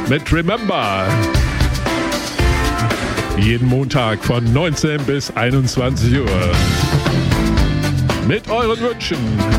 mit Remember. Jeden Montag von 19 bis 21 Uhr. Mit euren Wünschen.